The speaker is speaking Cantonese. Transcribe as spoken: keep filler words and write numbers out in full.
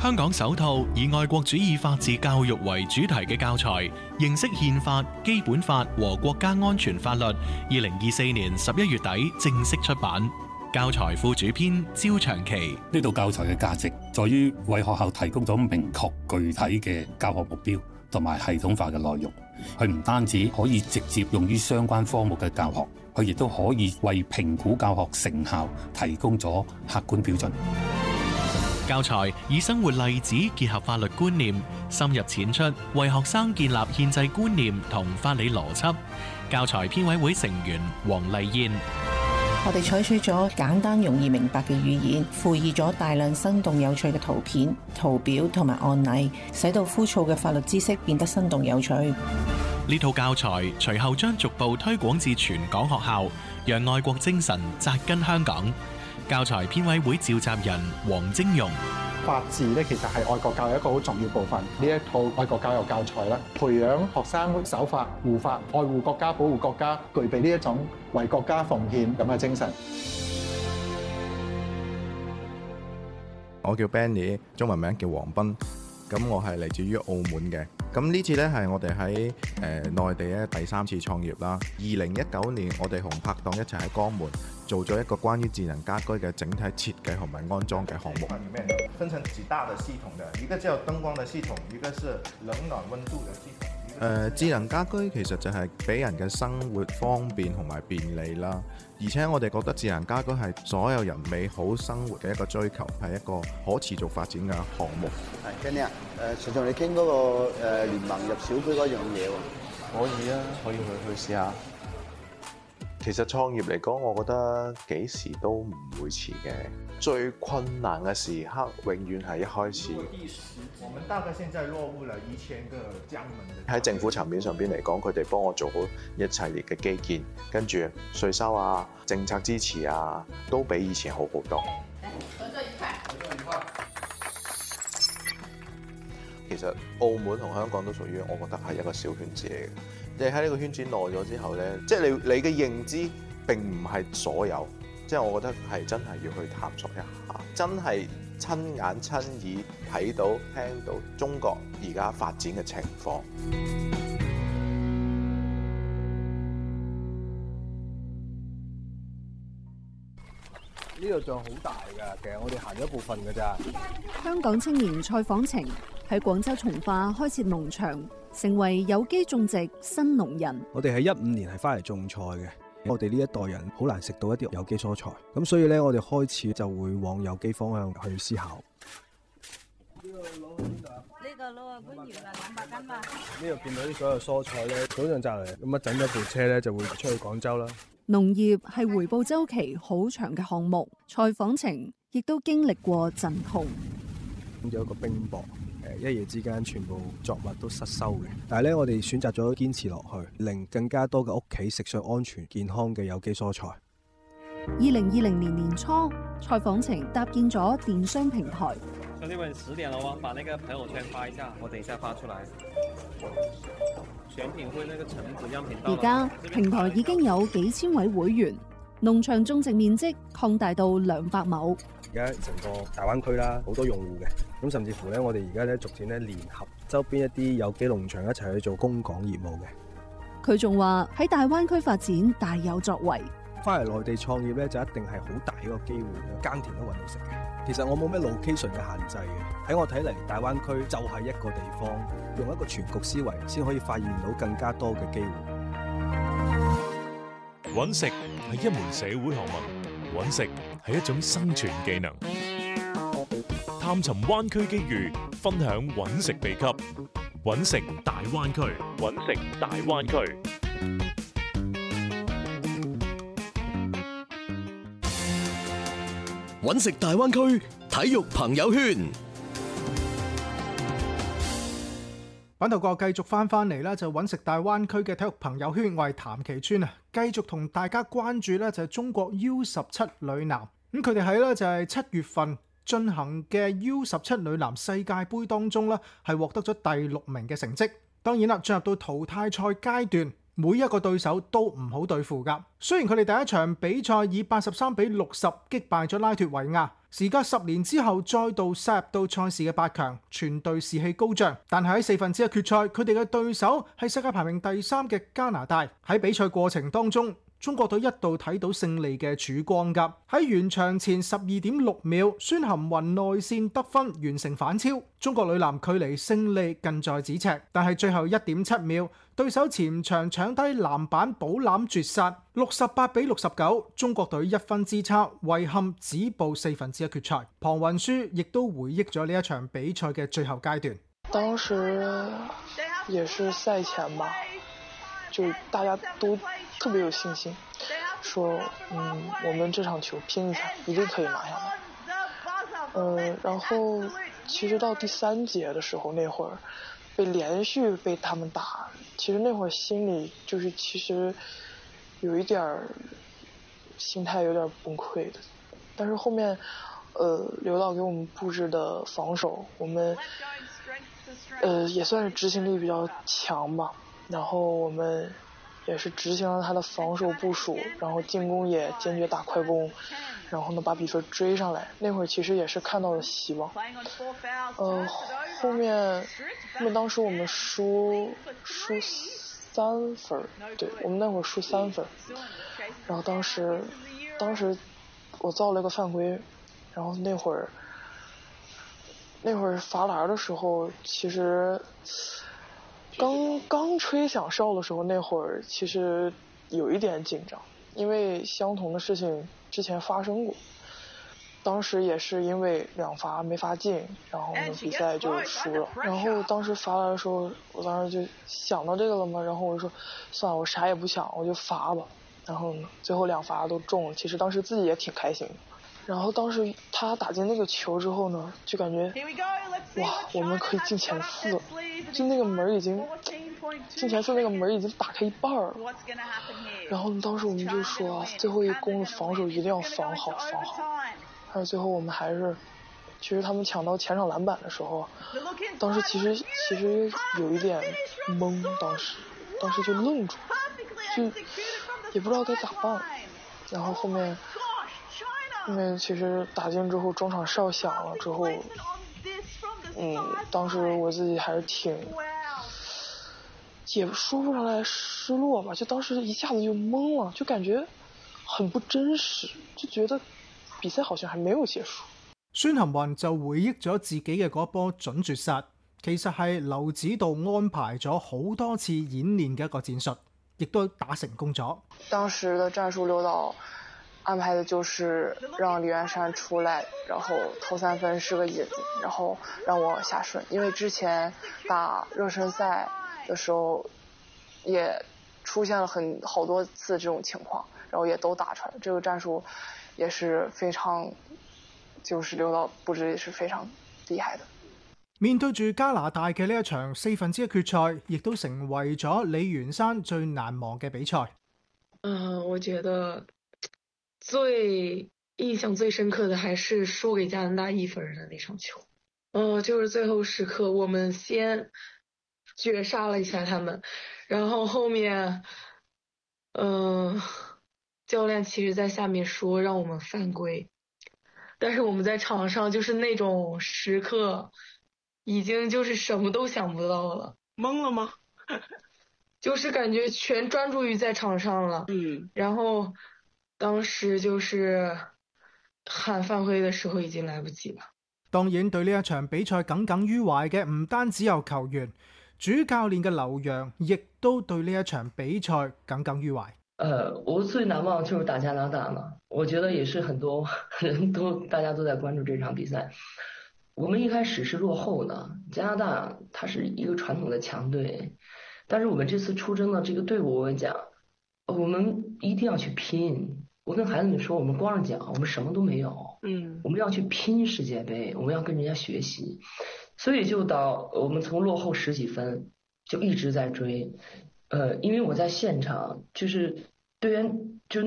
香港首套以愛國主義法治教育為主題嘅教材《認識憲法、基本法和國家安全法律》，二零二四年十一月底正式出版。教材副主編焦長期： 呢套教材嘅價值在於為學校提供咗明確具體嘅教學目標同埋系統化嘅內容。佢唔單止可以直接用於相關科目嘅教學，佢亦都可以為評估教學成效提供咗客觀標準。 教材以生活例子結合法律觀念，深入淺出，為學生建立憲制觀念同法理邏輯。教材編委會成員黃麗燕： 我哋採取咗簡單容易明白嘅語言，附以咗大量生動有趣嘅圖片、圖表同埋案例，使到枯燥嘅法律知識變得生動有趣。 呢套教材隨後將逐步推廣至全港學校，讓愛國精神扎根香港。教材編委會召集人黃晶容： 法治咧，其實係愛國教育一個好重要部分。呢一套愛國教育教材咧，培養學生守法、護法、愛護國家、保護國家，具備呢一種為國家奉獻咁嘅精神。 我叫 Benny， 中文名叫黃斌。咁我係嚟自於澳門嘅。咁呢次咧係我哋喺誒內地咧第三次創業啦。二零一九年，我哋同拍檔一齊喺江門做咗一個關於智能家居嘅整體設計同埋安裝嘅項目。 裡面分成幾大的系統嘅，一個叫燈光嘅系統，一個是冷暖溫度嘅系統。 誒、呃、智能家居其實就係俾人嘅生活方便同埋便利啦，而且我哋覺得智能家居係所有人美好生活嘅一個追求，係一個可持續發展嘅項目。 係 Kenny 啊，誒隨同你傾嗰個誒聯盟入小區嗰樣嘢喎。 可以啊，可以去去試下。其實創業嚟講，我覺得幾時都唔會遲嘅。最困難嘅時刻，永遠係一開始。 我們大概現在落戶了一千個江門的。 喺政府層面上邊嚟講，佢哋幫我做好一系列嘅基建，跟住稅收啊、政策支持啊，都比以前好好多。 合作愉快，合作愉快。 其實澳門同香港都屬於，我覺得係一個小圈子嚟嘅。你喺呢個圈子耐咗之後呢，即係你你嘅認知並唔係所有，即係我覺得係真係要去探索一下，真係親眼親耳睇到聽到中國而家發展嘅情況。 呢度仲好大㗎，其實我哋行咗一部分㗎咋。 香港青年蔡訪晴喺廣州從化開設農場，成為有機種植新農人。 我哋喺一五年係翻嚟種菜嘅，我哋呢一代人好難食到一啲有機蔬菜，咁所以咧我哋開始就會往有機方向去思考。呢個攞呢度， 呢個攞啊官員啊兩百斤嘛。 呢度見到啲所有蔬菜咧，早上摘嚟，咁一整咗部車咧就會出去廣州啦。 農業係回報週期好長嘅項目，蔡訪晴亦都經歷過陣痛。 有一個冰雹。誒一夜之間，全部作物都失收嘅。但係咧，我哋選擇咗堅持落去，令更加多嘅屋企食上安全健康嘅有機蔬菜。 二零二零年年初，蔡訪晴搭建咗電商平台。 兄弟們，十點了喎，把那個朋友圈發一下，我等一下發出來。選品會那個橙子樣品到。 而家平台已經有幾千位會員，農場種植面積擴大到兩百畝。 而家成個大灣區啦，好多用戶嘅，咁甚至乎咧，我哋而家咧逐漸咧聯合周邊一啲有機農場一齊去做供港業務嘅。 佢仲話喺大灣區發展大有作為。 翻嚟內地創業咧，就一定係好大一個機會，耕田都揾到食嘅。其實我冇咩 location 嘅限制嘅，喺我睇嚟，大灣區就係一個地方，用一個全局思維先可以發現到更加多嘅機會。 揾食係一門社會學問，揾食係一種生存技能。探尋灣區機遇，分享揾食秘笈。揾食大灣區，揾食大灣區。 揾食大灣區體育朋友圈。 版頭哥繼續翻翻嚟啦，就揾食大灣區嘅體育朋友圈，我係譚其川啊，繼續同大家關注咧就係中國 U 十七女籃，咁佢哋喺咧就係七月份進行嘅 U 十七女籃世界盃當中咧係獲得咗第六名嘅成績。當然啦，進入到淘汰賽階段，每一個對手都唔好對付噶。雖然佢哋第一場比賽以八十三比六十擊敗咗拉脫維亞， 時隔十年之後再度殺入到賽事嘅八強，全隊士氣高漲。但係喺四分之一決賽，佢哋嘅對手係世界排名第三嘅加拿大。喺比賽過程當中，中國隊一度睇到勝利嘅曙光㗎。喺完場前十二點六秒，孫涵雲內線得分完成反超，中國女籃距離勝利近在咫尺。但係最後一點七秒，對手前場搶低籃板補籃絕殺，六十八比六十九，中國隊一分之差，遺憾止步四分之一決賽。龐雲舒亦都回憶咗呢一場比賽嘅最後階段。 當時也是賽前吧，就大家都特別有信心，說嗯，我們這場球拼一下，一定可以拿下來。呃，然後其實到第三節的時候，那會兒被連續被他們打，其實那會兒心裡就是其實有一點心態有點崩潰的。但是後面，呃，劉導給我們佈置的防守，我們呃也算是執行力比較強吧。然後我們也是執行了他的防守部署，然後進攻也堅決打快攻，然後呢把比分追上來。那會兒其實也是看到了希望。呃，後面後面當時我們輸輸三分，對，我們那會兒輸三分。然後當時當時我造了一個犯規，然後那會兒那會兒罰籃的時候，其實剛剛吹響哨的時候，那會兒其實有一點緊張，因為相同的事情之前發生過。當時也是因為兩罰沒罰進，然後呢比賽就輸了。然後當時罰籃的時候，我當時就想到這個了嘛，然後我就說算了，我啥也不想，我就罰吧。然後呢最後兩罰都中了，其實當時自己也挺開心的。然後當時他打進那個球之後呢，就感覺哇，我們可以進前四了，就那個門已經進前四那個門已經打開一半了。然後當時我們就說最後一攻的防守一定要防好防好。但是最後我們還是，其實他們搶到前場籃板的時候，當時其實其實有一點懵，當時當時就愣住，就也不知道該咋辦。然後後面後面其實打進之後，中場哨響了之後，嗯，當時我自己還是挺，也說不上來失落吧，就當時一下子就懵了，就感覺很不真實，就覺得比賽好像還沒有結束。 孫涵雲就回憶咗自己嘅嗰波準絕殺，其實係劉指導安排咗好多次演練嘅一個戰術，亦都打成功咗。 當時的戰術劉導安排的就是讓李元山出來，然後投三分是個引子，然後讓我下順。因為之前打熱身賽的時候也出現了很好多次這種情況，然後也都打出來。這個戰術也是非常，就是劉導布置也是非常厲害的。 面對住加拿大嘅呢一場四分之一決賽，亦都成為咗李元山最難忘嘅比賽。 嗯、呃，我覺得最印象最深刻的還是輸給加拿大一分的那場球。嗯、呃，就是最後時刻我們先絕殺了一下他們，然後後面，嗯、呃，教練其實在下面說讓我們犯規，但是我們在場上就是那種時刻已經就是什麼都想不到了。 懵了嗎？ 就是感覺全專注於在場上了。 嗯， 然後當時就是喊犯規的時候已經來不及了。 當然對呢一場比賽耿耿於懷嘅唔單止有球員，主教練嘅劉洋亦都對呢一場比賽耿耿於懷。 呃，我最難忘就是打加拿大嘛，我覺得也是很多人都大家都在關注這場比賽。我們一開始是落後的，加拿大它是一個傳統的強隊，但是我們這次出征的這個隊伍，我講，我們一定要去拼。我跟孩子們說，我們光着腳，我們什麼都沒有。 嗯， 我們要去拼世界盃，我們要跟人家學習。所以就到我們從落後十幾分就一直在追。呃，因為我在現場，就是隊員